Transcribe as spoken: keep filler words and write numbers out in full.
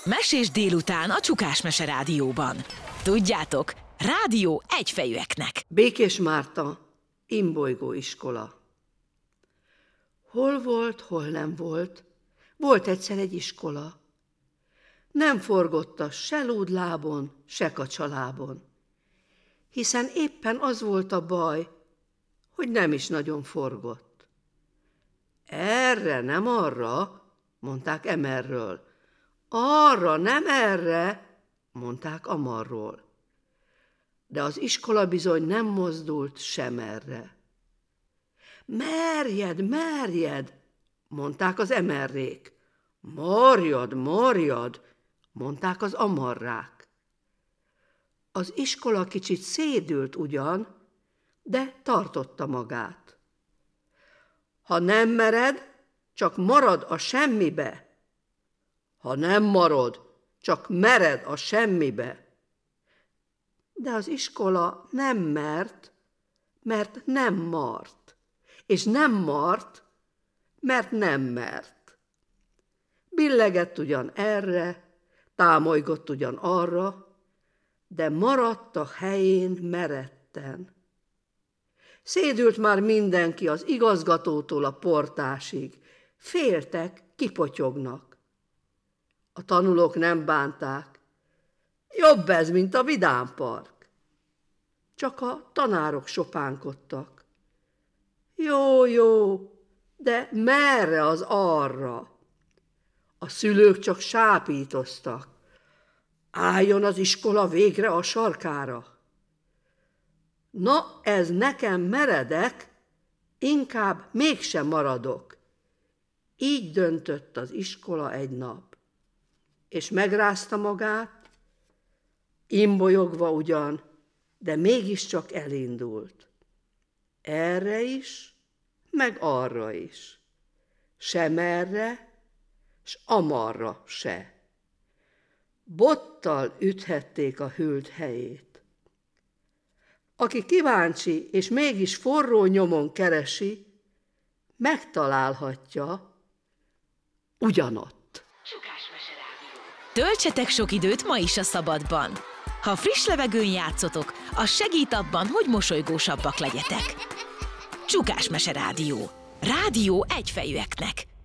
Mesés délután a Csukás Mese Rádióban. Tudjátok, rádió egyfejűeknek. Békés Márta, Imbolygó iskola. Hol volt, hol nem volt, volt egyszer egy iskola. Nem forgott a se lúdlábon, se kacsalábon, hiszen éppen az volt a baj, hogy nem is nagyon forgott. Erre, nem arra, mondták emerről. Arra, nem erre, mondták amarról. De az iskola bizony nem mozdult sem erre. Merjed, merjed, mondták az emerrék. Marjad, marjad, mondták az amarrák. Az iskola kicsit szédült ugyan, de tartotta magát. Ha nem mered, csak marad a semmibe. Ha nem marad, csak mered a semmibe. De az iskola nem mert, mert nem mart, és nem mart, mert nem mert. Billegett ugyan erre, támolygott ugyan arra, de maradt a helyén meretten. Szédült már mindenki az igazgatótól a portásig, féltek, kipotyognak. A tanulók nem bánták, jobb ez, mint a vidámpark. Csak a tanárok sopánkodtak. Jó, jó, de merre az arra? A szülők csak sápítoztak. Álljon az iskola végre a sarkára. Na, ez nekem meredek, inkább mégsem maradok. Így döntött az iskola egy nap. És megrázta magát, imbolyogva ugyan, de mégiscsak elindult. Erre is, meg arra is. Sem erre, s amarra se. Bottal üthették a hűlt helyét. Aki kíváncsi, és mégis forró nyomon keresi, megtalálhatja ugyanott. Töltsetek sok időt ma is a szabadban. Ha friss levegőn játszotok, az segít abban, hogy mosolygósabbak legyetek. Csukás Mese Rádió. Rádió egyfejűeknek.